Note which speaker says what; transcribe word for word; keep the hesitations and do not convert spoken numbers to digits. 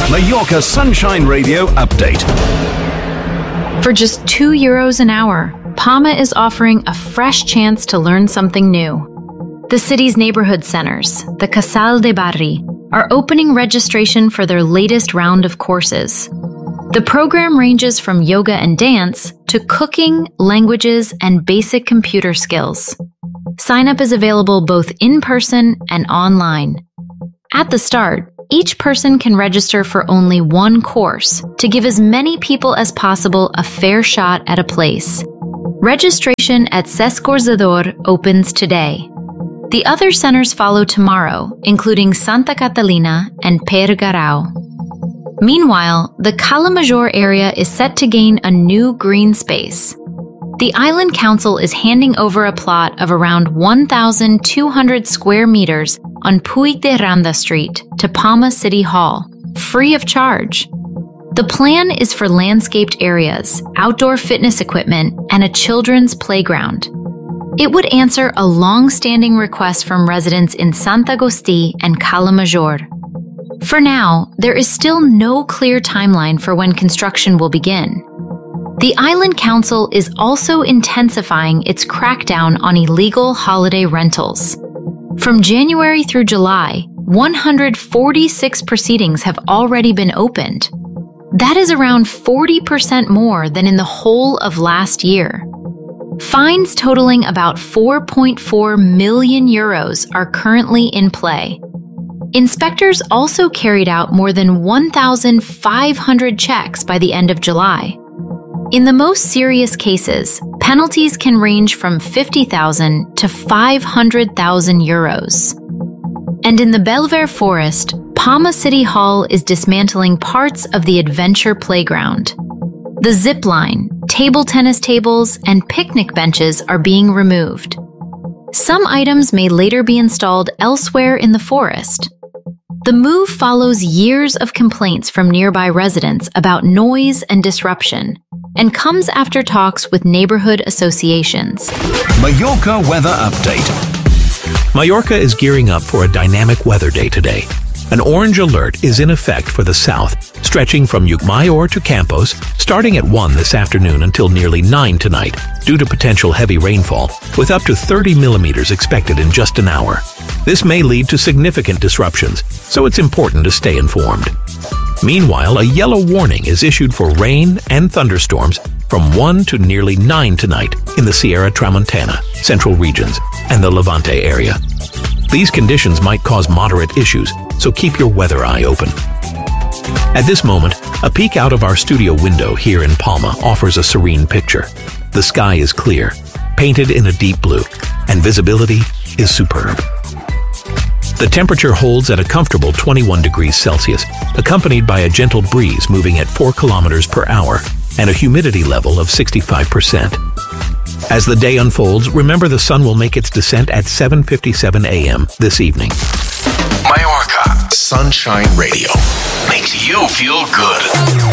Speaker 1: Mallorca Sunshine Radio update.
Speaker 2: For just two euros an hour, Palma is offering a fresh chance to learn something new. The city's neighborhood centers, the Casal de Barri, are opening registration for their latest round of courses. The program ranges from yoga and dance to cooking, languages, and basic computer skills. Sign-up is available both in person and online. At the start, each person can register for only one course to give as many people as possible a fair shot at a place. Registration at Sescorzador opens today. The other centers follow tomorrow, including Santa Catalina and Pergarao. Meanwhile, the Cala Major area is set to gain a new green space. The Island Council is handing over a plot of around one thousand two hundred square meters on Puig de Randa Street to Palma City Hall, free of charge. The plan is for landscaped areas, outdoor fitness equipment, and a children's playground. It would answer a long-standing request from residents in Sant Agustí and Cala Major. For now, there is still no clear timeline for when construction will begin. The Island Council is also intensifying its crackdown on illegal holiday rentals. From January through July, one hundred forty-six proceedings have already been opened. That is around forty percent more than in the whole of last year. Fines totaling about four point four million euros are currently in play. Inspectors also carried out more than one thousand five hundred checks by the end of July. In the most serious cases, penalties can range from fifty thousand to five hundred thousand euros. And in the Belver Forest, Palma City Hall is dismantling parts of the adventure playground. The zip line, table tennis tables, and picnic benches are being removed. Some items may later be installed elsewhere in the forest. The move follows years of complaints from nearby residents about noise and disruption, and comes after talks with neighborhood associations.
Speaker 1: Mallorca weather update.
Speaker 3: Mallorca is gearing up for a dynamic weather day today. An orange alert is in effect for the south, stretching from Llucmajor to Campos, starting at one this afternoon until nearly nine tonight, due to potential heavy rainfall, with up to thirty millimeters expected in just an hour. This may lead to significant disruptions, so it's important to stay informed. Meanwhile, a yellow warning is issued for rain and thunderstorms from one to nearly nine tonight in the Sierra Tramontana, central regions, and the Levante area. These conditions might cause moderate issues, so keep your weather eye open. At this moment, a peek out of our studio window here in Palma offers a serene picture. The sky is clear, painted in a deep blue, and visibility is superb. The temperature holds at a comfortable twenty-one degrees Celsius, accompanied by a gentle breeze moving at four kilometers per hour and a humidity level of sixty-five percent. As the day unfolds, remember the sun will make its descent at seven fifty-seven a m this evening.
Speaker 1: Mallorca Sunshine Radio makes you feel good.